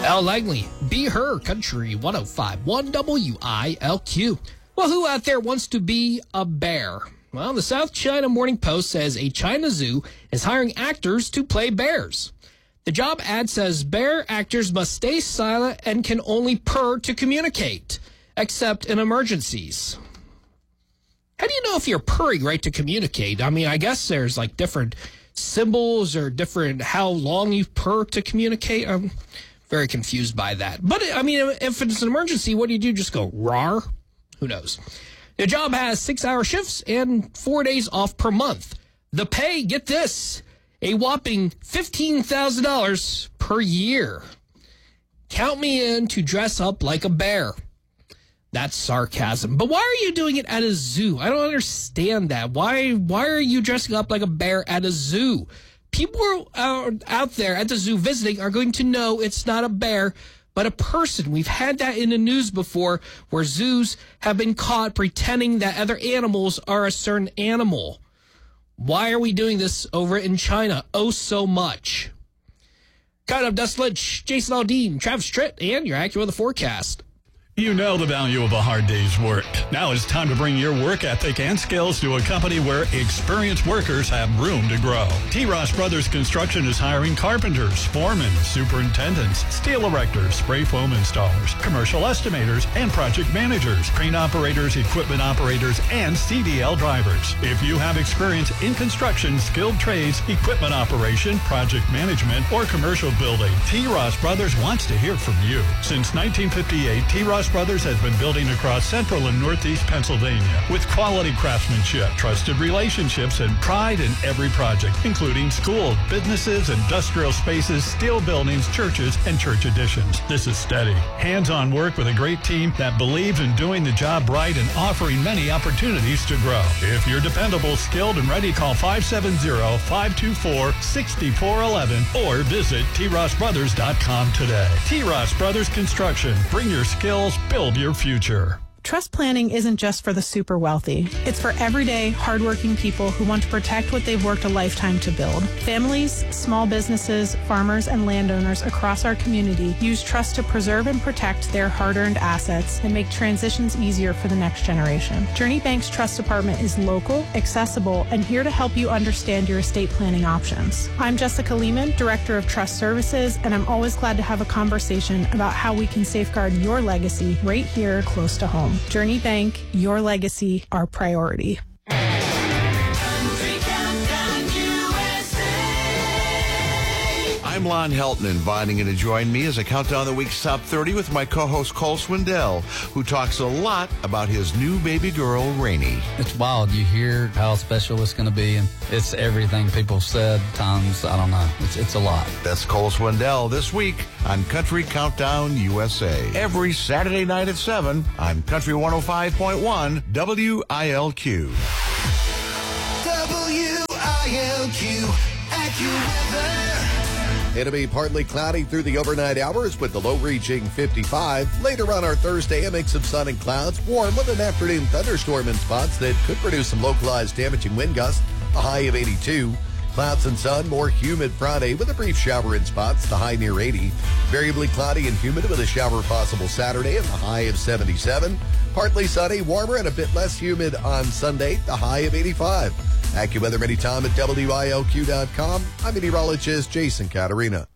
Al Langley, Be Her, Country 105.1 WILQ. Well, who out there wants to be a bear? Well, the South China Morning Post says a China zoo is hiring actors to play bears. The job ad says bear actors must stay silent and can only purr to communicate, except in emergencies. How do you know if you're purring right to communicate? I mean, I guess there's like different symbols or different how long you purr to communicate. I'm very confused by that. But, I mean, if it's an emergency, what do you do? Just go, rawr? Who knows? The job has 6-hour shifts and 4 days off per month. The pay, get this, a whopping $15,000 per year. Count me in to dress up like a bear. That's sarcasm. But why are you doing it at a zoo? I don't understand that. Why are you dressing up like a bear at a zoo? People out there at the zoo visiting are going to know it's not a bear, but a person. We've had that in the news before where zoos have been caught pretending that other animals are a certain animal. Why are we doing this over in China? Oh, so much. Kind of Dustin Lynch, Jason Aldean, Travis Tritt, and your accurate with the forecast. You know the value of a hard day's work. Now it's time to bring your work ethic and skills to a company where experienced workers have room to grow. T. Ross Brothers Construction is hiring carpenters, foremen, superintendents, steel erectors, spray foam installers, commercial estimators, and project managers, crane operators, equipment operators, and CDL drivers. If you have experience in construction, skilled trades, equipment operation, project management, or commercial building, T. Ross Brothers wants to hear from you. Since 1958, T. Ross Brothers has been building across central and northeast Pennsylvania with quality craftsmanship, trusted relationships, and pride in every project, including schools, businesses, industrial spaces, steel buildings, churches, and church additions. This is steady, hands-on work with a great team that believes in doing the job right and offering many opportunities to grow. If you're dependable, skilled, and ready, call 570-524-6411 or visit trossbrothers.com today. T. Ross Brothers Construction. Bring your skills, build your future. Trust planning isn't just for the super wealthy. It's for everyday, hardworking people who want to protect what they've worked a lifetime to build. Families, small businesses, farmers, and landowners across our community use trust to preserve and protect their hard-earned assets and make transitions easier for the next generation. Journey Bank's Trust Department is local, accessible, and here to help you understand your estate planning options. I'm Jessica Lehman, Director of Trust Services, and I'm always glad to have a conversation about how we can safeguard your legacy right here close to home. Journey Bank, your legacy, our priority. I'm Lon Helton, inviting you to join me as I count down the week's top 30 with my co-host Cole Swindell, who talks a lot about his new baby girl, Rainey. It's wild. You hear how special it's going to be, and it's everything people said times, I don't know. It's a lot. That's Cole Swindell this week on Country Countdown USA. Every Saturday night at 7 on Country 105.1 WILQ. WILQ AccuWeather. It'll be partly cloudy through the overnight hours with the low reaching 55. Later on our Thursday, a mix of sun and clouds, warm with an afternoon thunderstorm in spots that could produce some localized damaging wind gusts, a high of 82. Clouds and sun, more humid Friday with a brief shower in spots, the high near 80. Variably cloudy and humid with a shower possible Saturday and the high of 77. Partly sunny, warmer and a bit less humid on Sunday, the high of 85. AccuWeather anytime at WILQ.com. I'm meteorologist Jason Caterina.